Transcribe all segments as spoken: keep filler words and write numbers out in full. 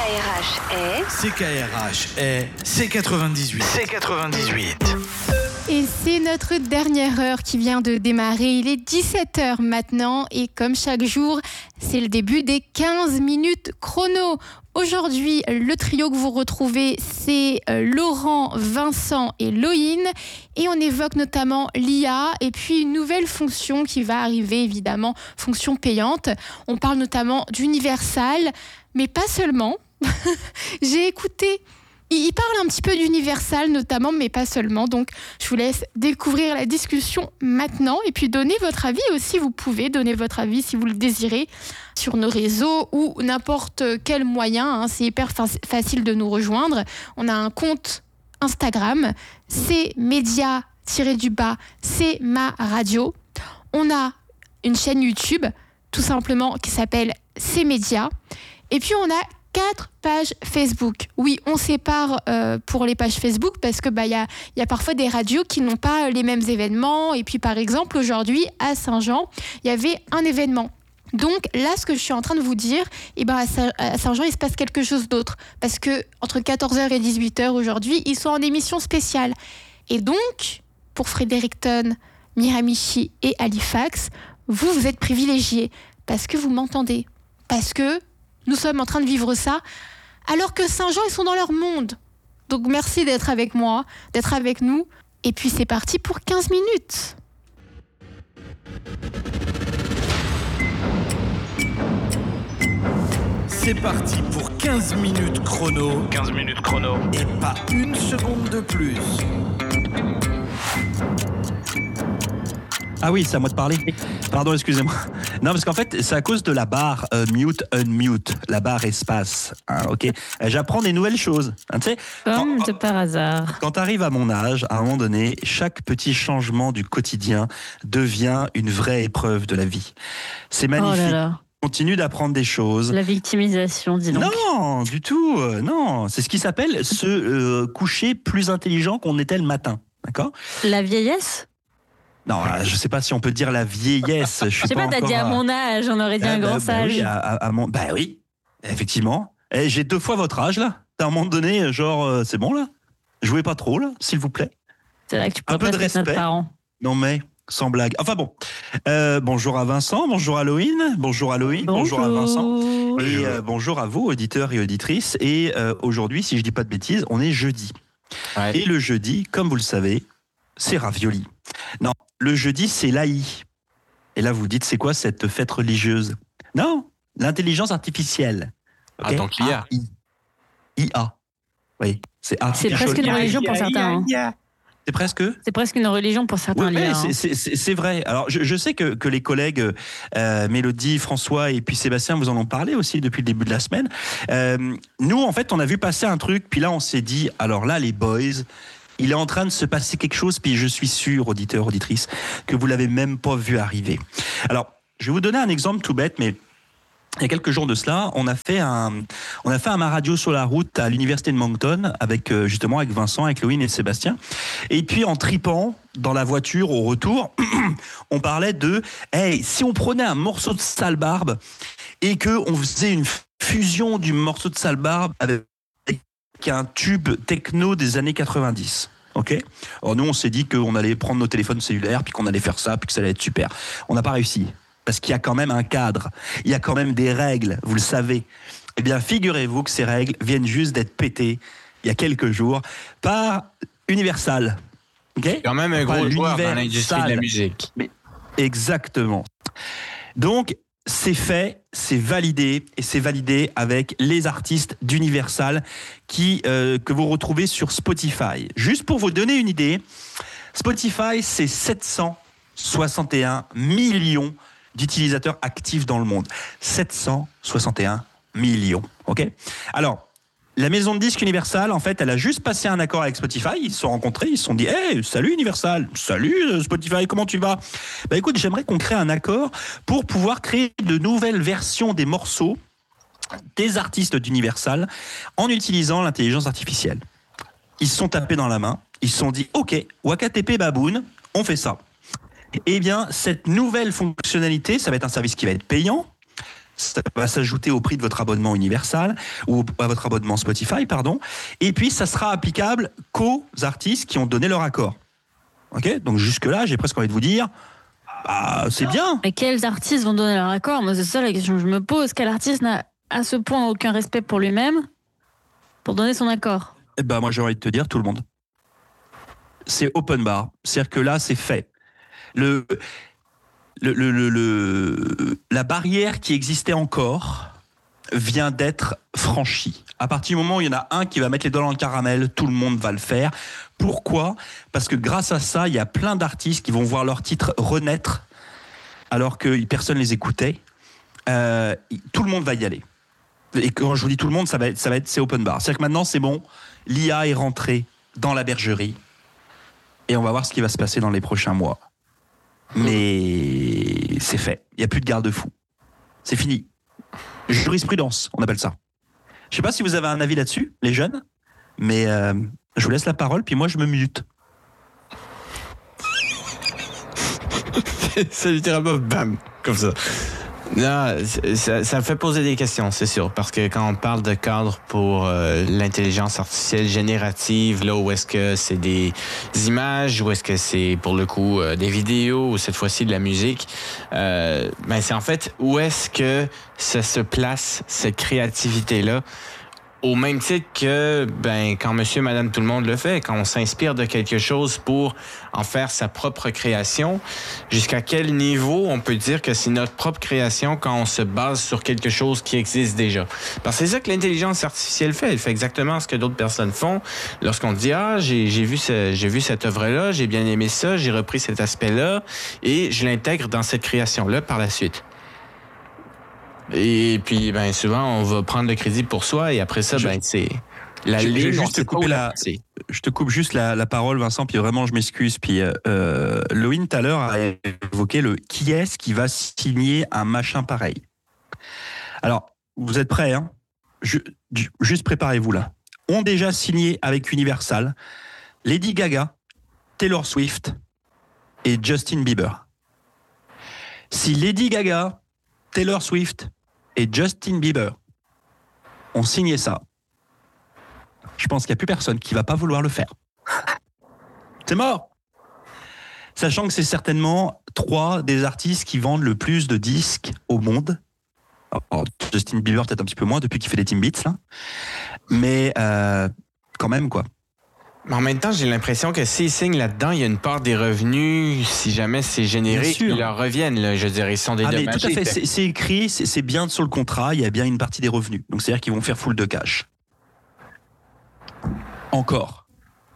R H est... C K R H est C quatre-vingt-dix-huit. C quatre-vingt-dix-huit. Et c'est notre dernière heure qui vient de démarrer. Il est dix-sept heures maintenant et comme chaque jour, c'est le début des quinze minutes chrono. Aujourd'hui, le trio que vous retrouvez, c'est Laurent, Vincent et Loïne. Et on évoque notamment l'I A et puis une nouvelle fonction qui va arriver, évidemment, fonction payante. On parle notamment d'Universal, mais pas seulement. J'ai écouté... Il parle un petit peu d'Universal notamment, mais pas seulement. Donc, je vous laisse découvrir la discussion maintenant et puis donner votre avis aussi. Vous pouvez donner votre avis si vous le désirez sur nos réseaux ou n'importe quel moyen. Hein. C'est hyper fa- facile de nous rejoindre. On a un compte Instagram, c'est média-du-bas, c'est ma radio. On a une chaîne YouTube, tout simplement, qui s'appelle C'est Média. Et puis, on a quatre pages Facebook. Oui, on sépare euh, pour les pages Facebook parce que bah, y a, y a parfois des radios qui n'ont pas les mêmes événements. Et puis, par exemple, aujourd'hui, à Saint-Jean, il y avait un événement. Donc là, ce que je suis en train de vous dire, eh ben, à Saint-Jean, il se passe quelque chose d'autre. Parce que entre quatorze heures et dix-huit heures aujourd'hui, ils sont en émission spéciale. Et donc, pour Fredericton, Miramichi et Halifax, vous, vous êtes privilégiés parce que vous m'entendez. Parce que nous sommes en train de vivre ça, alors que Saint-Jean, ils sont dans leur monde. Donc merci d'être avec moi, d'être avec nous. Et puis c'est parti pour quinze minutes. C'est parti pour quinze minutes chrono. quinze minutes chrono. Et pas une seconde de plus. Ah oui, c'est à moi de parler. Pardon, excusez-moi. Non, parce qu'en fait, c'est à cause de la barre euh, mute, unmute, la barre espace. Hein, ok. J'apprends des nouvelles choses. Hein, tu sais, Comme quand, de par hasard. Quand tu arrives à mon âge, à un moment donné, chaque petit changement du quotidien devient une vraie épreuve de la vie. C'est magnifique. Oh là là. Continue d'apprendre des choses. La victimisation, dis donc. Non, du tout. Euh, non, c'est ce qui s'appelle se euh, coucher plus intelligent qu'on était le matin. D'accord ? La vieillesse ? Non, je sais pas si on peut dire la vieillesse. Je suis Je sais pas, pas, t'as encore dit à à... mon âge, on aurait dit Ah, un bah, grand bah sage. oui, à, à, à mon... bah oui, effectivement. Et j'ai deux fois votre âge là. À un moment donné, genre, euh, c'est bon là. Jouez pas trop là, s'il vous plaît. C'est là que tu Un pourrais peu de presque être notre respect. parent. Non mais, sans blague. Enfin bon. Euh, bonjour à Vincent, bonjour à Loïne, bonjour à Loïne, bonjour, bonjour à Vincent. Et euh, bonjour à vous, auditeurs et auditrices. Et euh, aujourd'hui, si je dis pas de bêtises, on est jeudi. Ouais. Et le jeudi, comme vous le savez, c'est ravioli. Non, le jeudi, c'est l'A I. Et là, vous dites, c'est quoi cette fête religieuse ? Non, l'intelligence artificielle. Okay. Ah, donc l'I A. I A. Oui, c'est A. C'est presque une religion pour certains. Hein. C'est presque C'est presque une religion pour certains. Oui, ouais, hein. c'est, c'est, c'est vrai. Alors, je, je sais que, que les collègues euh, Mélodie, François et puis Sébastien vous en ont parlé aussi depuis le début de la semaine. Euh, nous, en fait, on a vu passer un truc, puis là, on s'est dit, alors là, les boys... Il est en train de se passer quelque chose, puis je suis sûr, auditeurs, auditrices, que vous l'avez même pas vu arriver. Alors, je vais vous donner un exemple tout bête, mais il y a quelques jours de cela, on a fait un, on a fait un Ma Radio sur la route à l'université de Moncton, avec justement avec Vincent, avec Loïne et Sébastien. Et puis en tripant dans la voiture au retour, on parlait de, hey, si on prenait un morceau de sale barbe et que on faisait une fusion du morceau de sale barbe avec un tube techno des années quatre-vingt-dix. Ok. Alors nous, on s'est dit qu'on allait prendre nos téléphones cellulaires, puis qu'on allait faire ça, puis que ça allait être super. On n'a pas réussi, parce qu'il y a quand même un cadre, il y a quand même des règles, vous le savez. Eh bien, figurez-vous que ces règles viennent juste d'être pétées il y a quelques jours par Universal. Ok. C'est quand même un gros joueur dans l'industrie de la musique. Mais exactement. Donc, c'est fait, c'est validé, et c'est validé avec les artistes d'Universal qui, euh, que vous retrouvez sur Spotify. Juste pour vous donner une idée, Spotify, c'est sept cent soixante et un millions d'utilisateurs actifs dans le monde. sept cent soixante et un millions, ok ? Alors, la maison de disques Universal, en fait, elle a juste passé un accord avec Spotify. Ils se sont rencontrés, ils se sont dit « Hey, salut Universal, salut Spotify, comment tu vas ?» Bah écoute, j'aimerais qu'on crée un accord pour pouvoir créer de nouvelles versions des morceaux des artistes d'Universal en utilisant l'intelligence artificielle. Ils se sont tapés dans la main, ils se sont dit « Ok, Wakatepe Baboon, on fait ça. » Eh bien, cette nouvelle fonctionnalité, ça va être un service qui va être payant. ça va s'ajouter au prix de votre abonnement Universal ou à votre abonnement Spotify, pardon. Et puis, ça sera applicable qu'aux artistes qui ont donné leur accord. Ok ? Donc jusque-là, j'ai presque envie de vous dire, bah, c'est bien. Mais quels artistes vont donner leur accord ? Moi, c'est ça la question que je me pose. Quel artiste n'a à ce point aucun respect pour lui-même pour donner son accord ? Eh ben, moi, j'ai envie de te dire, tout le monde. C'est open bar. C'est-à-dire que là, c'est fait. Le, le, le, le, le, la barrière qui existait encore vient d'être franchie. À partir du moment où il y en a un qui va mettre les doigts dans le caramel, tout le monde va le faire. Pourquoi ? Parce que grâce à ça, il y a plein d'artistes qui vont voir leur titre renaître alors que personne les écoutait. Euh, tout le monde va y aller. Et quand je vous dis tout le monde, ça va être, ça va être c'est open bar. C'est-à-dire que maintenant, c'est bon, l'I A est rentrée dans la bergerie et on va voir ce qui va se passer dans les prochains mois. Mais c'est fait. Il n'y a plus de garde-fou. C'est fini. Jurisprudence, on appelle ça. Je ne sais pas si vous avez un avis là-dessus, les jeunes, mais euh, je vous laisse la parole, puis moi, je me mute. C'est littéralement bam, comme ça. Non, ça, ça me fait poser des questions, c'est sûr, parce que quand on parle de cadre pour euh, l'intelligence artificielle générative, là où est-ce que c'est des images, où est-ce que c'est pour le coup euh, des vidéos, ou cette fois-ci de la musique, euh, ben c'est en fait où est-ce que ça se place, cette créativité-là, au même titre que ben quand monsieur, madame, tout le monde le fait, quand on s'inspire de quelque chose pour en faire sa propre création, jusqu'à quel niveau on peut dire que c'est notre propre création quand on se base sur quelque chose qui existe déjà? Parce que c'est ça que l'intelligence artificielle fait. Elle fait exactement ce que d'autres personnes font. Lorsqu'on dit « Ah, j'ai, j'ai, vu ce, j'ai vu cette œuvre-là, j'ai bien aimé ça, j'ai repris cet aspect-là et je l'intègre dans cette création-là par la suite. » Et puis, ben souvent, on va prendre le crédit pour soi et après ça, je, ben c'est la je, ligne. Je, juste te couper la, c'est. je te coupe juste la, la parole, Vincent, puis vraiment, je m'excuse. Puis euh, Loïn, tout à l'heure, a évoqué le qui est-ce qui va signer un machin pareil. Alors, vous êtes prêts, hein ? je, Juste préparez-vous là. Ont déjà signé avec Universal Lady Gaga, Taylor Swift et Justin Bieber. Si Lady Gaga, Taylor Swift et Justin Bieber ont signé ça, je pense qu'il n'y a plus personne qui ne va pas vouloir le faire. C'est mort. Sachant que c'est certainement trois des artistes qui vendent le plus de disques au monde. Alors, Justin Bieber peut-être un petit peu moins depuis qu'il fait des Team Beats, là. Mais euh, quand même, quoi. Mais en même temps, j'ai l'impression que s'ils signent là-dedans, il y a une part des revenus, si jamais c'est généré, qui leur reviennent. Là, je dirais, ils sont dédommagés. Ah, mais tout à fait, c'est, c'est écrit, c'est, c'est bien sur le contrat, il y a bien une partie des revenus. Donc, c'est-à-dire qu'ils vont faire full de cash. Encore.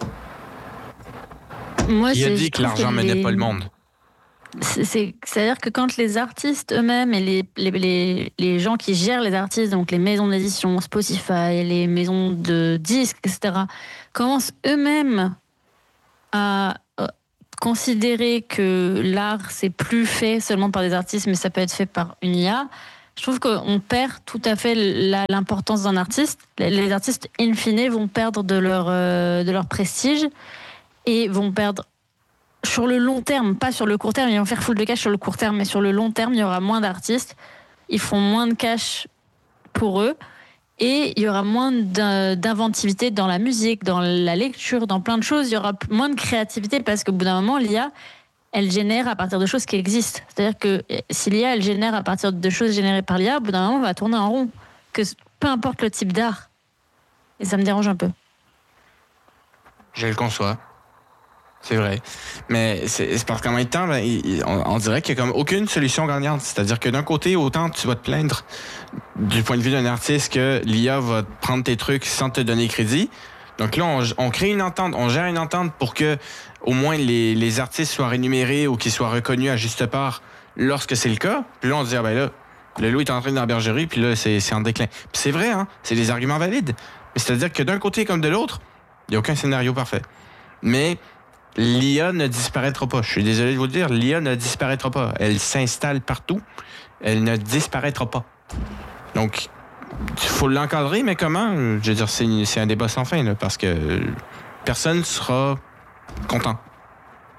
Moi, il a dit que l'argent menait les... pas le monde. C'est, c'est, c'est-à-dire que quand les artistes eux-mêmes et les, les, les, les gens qui gèrent les artistes, donc les maisons d'édition, Spotify, les maisons de disques, et cetera, commencent eux-mêmes à euh, considérer que l'art, c'est plus fait seulement par des artistes, mais ça peut être fait par une I A, je trouve qu'on perd tout à fait la, l'importance d'un artiste. Les, les artistes, in fine, vont perdre de leur, euh, de leur prestige et vont perdre sur le long terme, pas sur le court terme, ils vont faire full de cash sur le court terme, mais sur le long terme, il y aura moins d'artistes, ils font moins de cash pour eux, et il y aura moins d'inventivité dans la musique, dans la lecture, dans plein de choses, il y aura moins de créativité, parce qu'au bout d'un moment, l'I A, elle génère à partir de choses qui existent. C'est-à-dire que si l'I A, elle génère à partir de choses générées par l'I A, au bout d'un moment, on va tourner en rond, que peu importe le type d'art. Et ça me dérange un peu. Je le conçois. C'est vrai. Mais c'est, c'est parce qu'en même temps, ben, il, on, on dirait qu'il n'y a comme aucune solution gagnante. C'est-à-dire que d'un côté, autant tu vas te plaindre du point de vue d'un artiste que l'I A va prendre tes trucs sans te donner crédit. Donc là, on, on crée une entente, on gère une entente pour que au moins les, les artistes soient rémunérés ou qu'ils soient reconnus à juste part lorsque c'est le cas. Puis là, on se dit, ah ben là, le loup est en train dans la bergerie, puis là, c'est, c'est en déclin. Puis c'est vrai, hein, c'est des arguments valides. Mais c'est-à-dire que d'un côté comme de l'autre, il n'y a aucun scénario parfait. Mais l'I A ne disparaîtra pas. Je suis désolé de vous le dire, l'I A ne disparaîtra pas. Elle s'installe partout. Elle ne disparaîtra pas. Donc, il faut l'encadrer, mais comment? Je veux dire, c'est, c'est un débat sans fin, là, parce que personne ne sera content.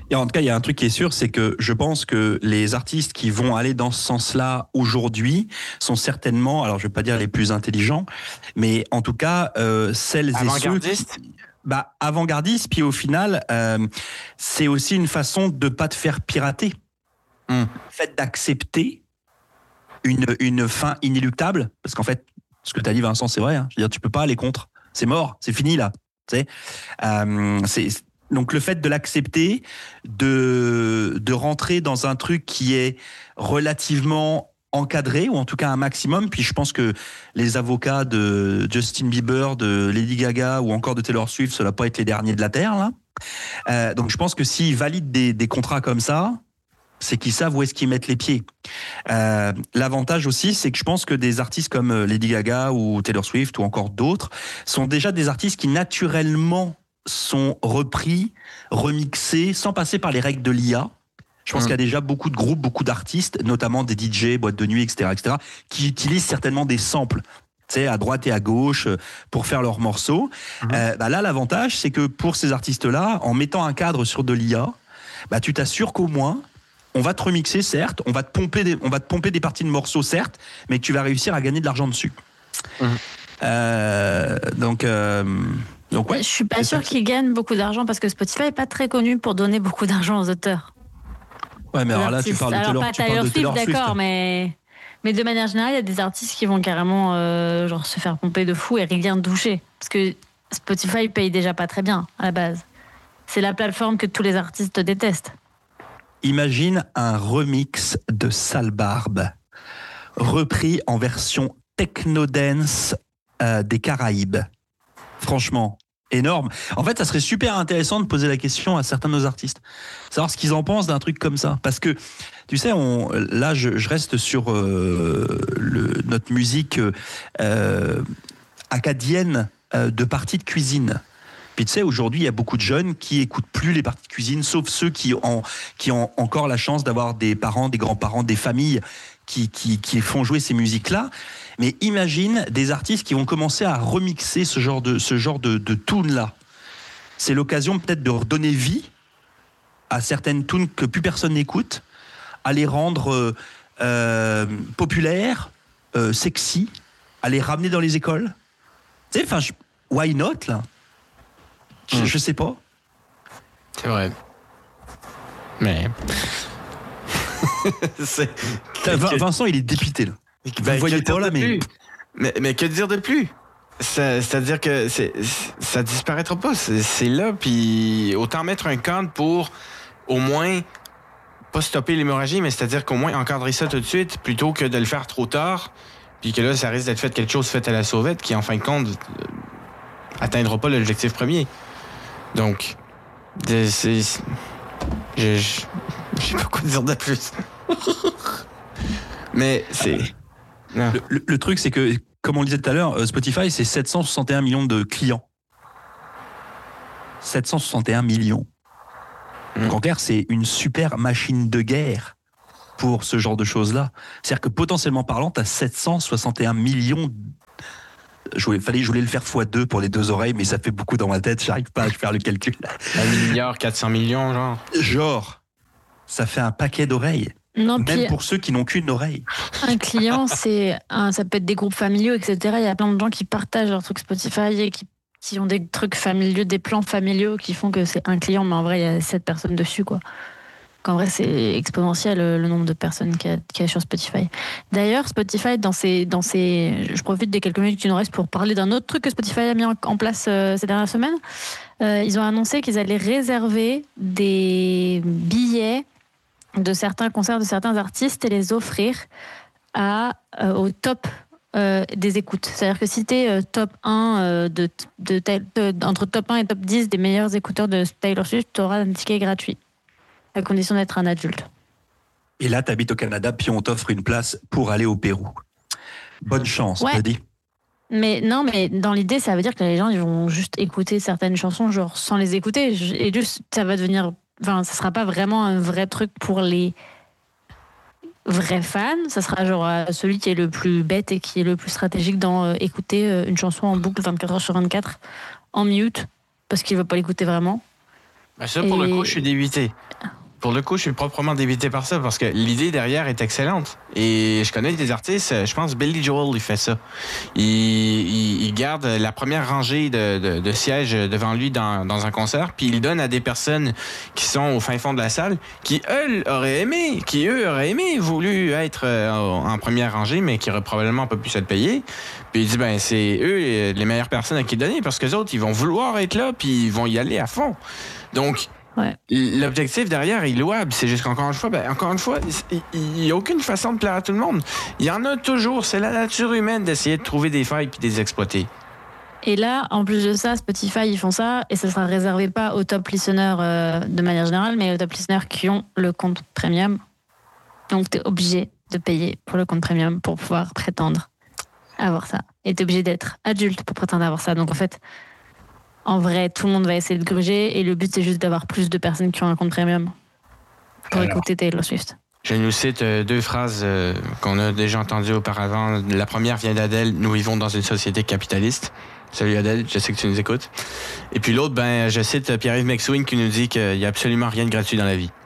Et en tout cas, il y a un truc qui est sûr, c'est que je pense que les artistes qui vont aller dans ce sens-là aujourd'hui sont certainement, alors je vais pas dire les plus intelligents, mais en tout cas, euh, celles et ceux qui... Bah, avant-gardistes, puis au final, euh, c'est aussi une façon de pas te faire pirater. Mm. Le fait d'accepter une, une fin inéluctable, parce qu'en fait, ce que tu as dit, Vincent, c'est vrai, hein, je veux dire, tu peux pas aller contre. C'est mort, c'est fini, là. Tu sais, euh, c'est... Donc le fait de l'accepter, de, de rentrer dans un truc qui est relativement encadré, ou en tout cas un maximum, puis je pense que les avocats de Justin Bieber, de Lady Gaga ou encore de Taylor Swift, ça ne va pas être les derniers de la Terre, là. Euh, donc je pense que s'ils valident des, des contrats comme ça, c'est qu'ils savent où est-ce qu'ils mettent les pieds. Euh, l'avantage aussi, c'est que je pense que des artistes comme Lady Gaga ou Taylor Swift ou encore d'autres sont déjà des artistes qui naturellement sont repris, remixés, sans passer par les règles de l'I A. Je pense mmh. qu'il y a déjà beaucoup de groupes, beaucoup d'artistes, notamment des D J, boîtes de nuit, et cetera, et cetera, qui utilisent certainement des samples, tu sais, à droite et à gauche, pour faire leurs morceaux. Mmh. Euh, bah là, l'avantage, c'est que pour ces artistes-là, en mettant un cadre sur de l'I A, bah, tu t'assures qu'au moins, on va te remixer, certes, on va te pomper des, on va te pomper des parties de morceaux, certes, mais que tu vas réussir à gagner de l'argent dessus. Mmh. Euh, donc... Euh, Donc ouais, je suis pas sûr qu'ils gagnent beaucoup d'argent parce que Spotify est pas très connu pour donner beaucoup d'argent aux auteurs. Ouais, mais alors là, tu parles de Taylor, pas tu parles de Taylor Swift, d'accord, mais mais de manière générale, il y a des artistes qui vont carrément euh, genre se faire pomper de fou et rien toucher parce que Spotify paye déjà pas très bien à la base. C'est la plateforme que tous les artistes détestent. Imagine un remix de Sale Barbe repris en version techno-dance euh, des Caraïbes. Franchement, énorme. En fait, ça serait super intéressant de poser la question à certains de nos artistes, savoir ce qu'ils en pensent d'un truc comme ça. Parce que, tu sais, on, là, je, je reste sur euh, le, notre musique euh, acadienne euh, de parties de cuisine. Puis tu sais, aujourd'hui, il y a beaucoup de jeunes qui écoutent plus les parties de cuisine, sauf ceux qui ont, qui ont encore la chance d'avoir des parents, des grands-parents, des familles qui, qui, qui font jouer ces musiques-là. Mais imagine des artistes qui vont commencer à remixer ce genre de, ce genre de, de tunes-là. C'est l'occasion peut-être de redonner vie à certaines tunes que plus personne n'écoute, à les rendre euh, euh, populaires, euh, sexy, à les ramener dans les écoles. Tu sais, enfin, why not, là ? Je, mmh. je sais pas. C'est vrai. Mais... c'est... Vincent, il est dépité, là. Ben, vous ne voyez pas là, mais... mais... Mais que dire de plus? C'est, c'est-à-dire que c'est, ça disparaîtra pas. C'est, c'est là, puis autant mettre un cadre pour au moins pas stopper l'hémorragie, mais c'est-à-dire qu'au moins encadrer ça tout de suite plutôt que de le faire trop tard, puis que là, ça risque d'être fait quelque chose fait à la sauvette qui, en fin de compte, atteindra pas l'objectif premier. Donc, c'est... c'est je, je, je sais pas quoi dire de plus. Mais c'est... Le, le, le truc, c'est que, comme on le disait tout à l'heure, Spotify, c'est sept cent soixante et un millions de clients. sept cent soixante et un millions. Mmh. Donc, en clair, c'est une super machine de guerre pour ce genre de choses-là. C'est-à-dire que, potentiellement parlant, tu as sept cent soixante et un millions. Je voulais, fallait, je voulais le faire fois deux pour les deux oreilles, mais ça fait beaucoup dans ma tête, j'arrive pas à faire le calcul. un milliard quatre cents millions, genre. Genre, ça fait un paquet d'oreilles. Non, même puis, pour ceux qui n'ont qu'une oreille. Un client, c'est un, ça peut être des groupes familiaux, et cetera. Il y a plein de gens qui partagent leurs trucs Spotify et qui, qui ont des trucs familiaux, des plans familiaux qui font que c'est un client, mais en vrai, il y a sept personnes dessus, quoi. En vrai, c'est exponentiel le nombre de personnes qu'il y a, qu'il y a sur Spotify. D'ailleurs, Spotify, dans ses, dans ses, je profite des quelques minutes qui nous restent pour parler d'un autre truc que Spotify a mis en, en place euh, ces dernières semaines. Euh, ils ont annoncé qu'ils allaient réserver des billets de certains concerts de certains artistes et les offrir à, euh, au top euh, des écoutes. C'est-à-dire que si tu es euh, top un, euh, de, de, de, de, entre top un et top dix des meilleurs écouteurs de Taylor Swift, tu auras un ticket gratuit, à condition d'être un adulte. Et là, tu habites au Canada, puis on t'offre une place pour aller au Pérou. Bonne chance, ouais. je te dis. Mais non, mais dans l'idée, ça veut dire que les gens ils vont juste écouter certaines chansons, genre sans les écouter. Et juste, ça va devenir... Enfin, ça sera pas vraiment un vrai truc pour les vrais fans. Ça sera genre celui qui est le plus bête et qui est le plus stratégique dans euh, écouter une chanson en boucle vingt-quatre heures sur vingt-quatre en mute parce qu'il veut pas l'écouter vraiment. Ben ça, pour Et... le coup, je suis débité. Pour le coup, je suis proprement débité par ça parce que l'idée derrière est excellente. Et je connais des artistes, je pense Billy Joel, il fait ça. Il, il, il garde la première rangée de, de, de sièges devant lui dans, dans un concert, puis il donne à des personnes qui sont au fin fond de la salle, qui, eux, auraient aimé, qui, eux, auraient aimé, voulu être en première rangée, mais qui auraient probablement pas pu se le payer. Puis il dit, ben c'est eux les meilleures personnes à qui donner, parce que les autres, ils vont vouloir être là, puis ils vont y aller à fond. Donc, ouais. L'objectif derrière est louable. C'est juste qu'encore une fois, ben, encore une fois, il n'y a aucune façon de plaire à tout le monde. Il y en a toujours. C'est la nature humaine d'essayer de trouver des failles puis de les exploiter. Et là, en plus de ça, Spotify, ils font ça, et ça sera réservé pas aux top listeners euh, de manière générale, mais aux top listeners qui ont le compte premium. Donc, tu es obligé de payer pour le compte premium pour pouvoir prétendre avoir ça. Et tu es obligé d'être adulte pour prétendre avoir ça. Donc, en fait, en vrai, tout le monde va essayer de gruger, et le but, c'est juste d'avoir plus de personnes qui ont un compte premium pour Alors, écouter Taylor Swift. Je nous cite euh, deux phrases euh, qu'on a déjà entendues auparavant. La première vient d'Adèle. Nous vivons dans une société capitaliste. Salut Adèle, je sais que tu nous écoutes. Et puis l'autre, ben, je cite Pierre-Yves McSween qui nous dit qu'il n'y a absolument rien de gratuit dans la vie.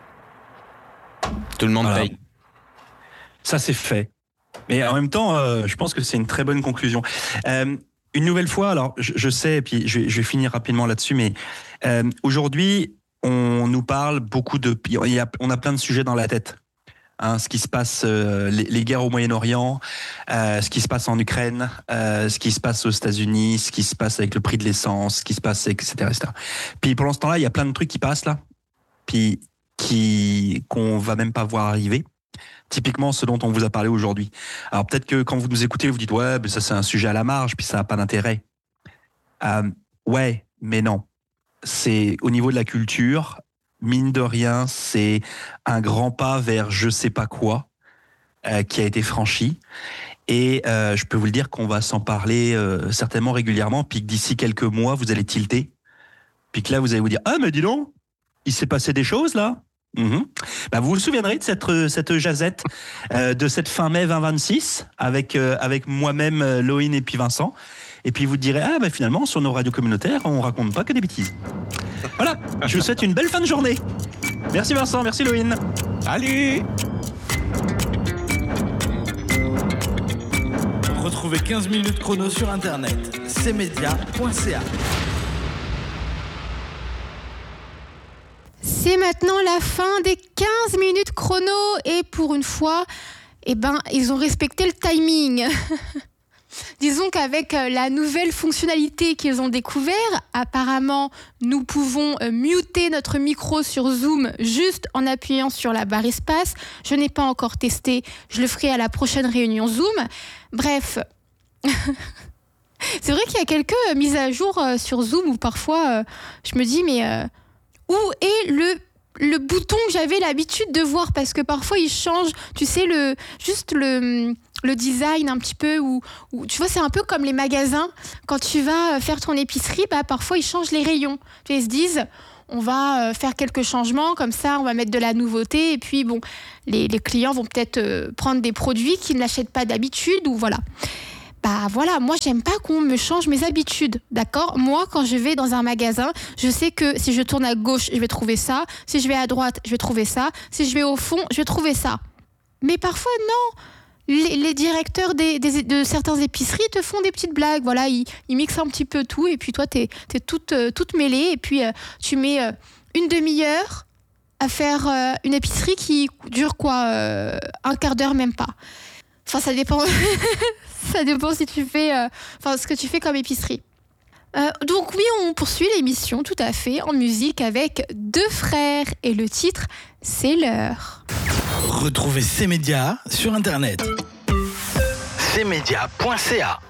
Tout le monde voilà. paye. Ça, c'est fait. Mais en même temps, euh, je pense que c'est une très bonne conclusion. Euh, une nouvelle fois, alors je, je sais, et puis je vais, je vais finir rapidement là-dessus, mais euh, aujourd'hui, on nous parle beaucoup de... Il y a, on a plein de sujets dans la tête. Hein, ce qui se passe, euh, les, les guerres au Moyen-Orient, euh, ce qui se passe en Ukraine, euh, ce qui se passe aux États-Unis, ce qui se passe avec le prix de l'essence, ce qui se passe, et cetera, et cetera. Puis pendant ce temps-là, il y a plein de trucs qui passent là, puis qui qu'on va même pas voir arriver. Typiquement, ce dont on vous a parlé aujourd'hui. Alors peut-être que quand vous nous écoutez, vous dites ouais, mais ça c'est un sujet à la marge, puis ça n'a pas d'intérêt. Euh, ouais, mais non. C'est au niveau de la culture. Mine de rien, c'est un grand pas vers je sais pas quoi euh, qui a été franchi. Et euh, je peux vous le dire qu'on va s'en parler euh, certainement régulièrement, puis que d'ici quelques mois, vous allez tilter. Puis que là, vous allez vous dire « Ah, mais dis donc, il s'est passé des choses, là ?» Mm-hmm. Ben, vous vous souviendrez de cette, cette jazette euh, de cette fin mai vingt vingt-six avec, euh, avec moi-même, euh, Loïne et puis Vincent. Et puis vous direz, ah ben finalement, sur nos radios communautaires, on raconte pas que des bêtises. Voilà, je vous souhaite une belle fin de journée. Merci Vincent, merci Loïne. Salut. Retrouvez quinze minutes chrono sur internet, c media point c a. C'est maintenant la fin des quinze minutes chrono et pour une fois, eh ben, ils ont respecté le timing. Disons qu'avec la nouvelle fonctionnalité qu'ils ont découvert, apparemment, nous pouvons muter notre micro sur Zoom juste en appuyant sur la barre espace. Je n'ai pas encore testé, je le ferai à la prochaine réunion Zoom. Bref, c'est vrai qu'il y a quelques mises à jour sur Zoom où parfois je me dis mais euh, où est le le bouton que j'avais l'habitude de voir, parce que parfois il change, tu sais, le, juste le, le design un petit peu, où, où, tu vois, c'est un peu comme les magasins, quand tu vas faire ton épicerie, bah, parfois ils changent les rayons. Ils se disent, on va faire quelques changements, comme ça on va mettre de la nouveauté, et puis bon, les, les clients vont peut-être prendre des produits qu'ils n'achètent pas d'habitude, ou voilà. Bah voilà, moi j'aime pas qu'on me change mes habitudes, d'accord ? Moi, quand je vais dans un magasin, je sais que si je tourne à gauche, je vais trouver ça. Si je vais à droite, je vais trouver ça. Si je vais au fond, je vais trouver ça. Mais parfois, non. Les, les directeurs des, des, de certaines épiceries te font des petites blagues. Voilà, ils, ils mixent un petit peu tout et puis toi, t'es, t'es toute, euh, toute mêlée. Et puis, euh, tu mets euh, une demi-heure à faire euh, une épicerie qui dure quoi euh, un quart d'heure, même pas. Enfin, ça dépend. Ça dépend si tu fais, euh, enfin, ce que tu fais comme épicerie. Euh, donc oui, on poursuit l'émission tout à fait en musique avec deux frères et le titre, c'est l'heure. Retrouvez C-Média sur internet. c media point c a